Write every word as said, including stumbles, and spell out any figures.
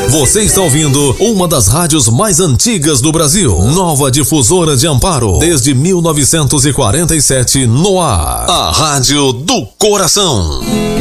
Você está ouvindo uma das rádios mais antigas do Brasil. Nova Difusora de Amparo. Desde mil novecentos e quarenta e sete no ar. A Rádio do Coração.